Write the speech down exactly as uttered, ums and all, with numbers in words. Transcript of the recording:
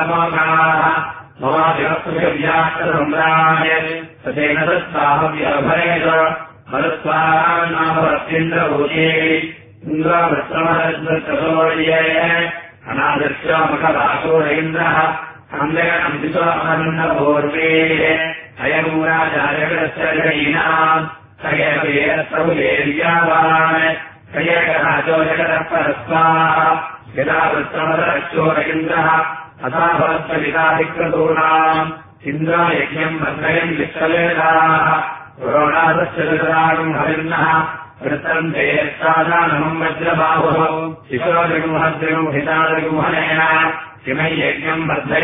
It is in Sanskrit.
ममादिवस्तुभिर्व्याकृतसम्राय ततेन तत्साहव्यभरेत मरुत्वान्नामवत्येन्द्रभूते इन्द्रावृत्रमहद्वृत्तसौर्ये अनादृश्यमखदासोरेन्द्रः अन्धगणम्बितोऽहन्नभूर्वे अयमूराचार्यगस्य जगीनाम् स एव वेदस्तौलेर्यावान् स एकराजो जगतः परस्वाः यदा वृत्रमदरक्षोरेन्द्रः अथा भवत्सविताधिकृतूनाम् इन्द्रायज्ञम् भद्रयम् विश्ववेदाः पुरोणादस्य दृढागम् हरिर्नः वृत्तम् ते यत्सादानमम् वज्रबाहुः शिशोजगुमहद्रगुम् हितादगुमहनेन किमै यज्ञम् भद्रय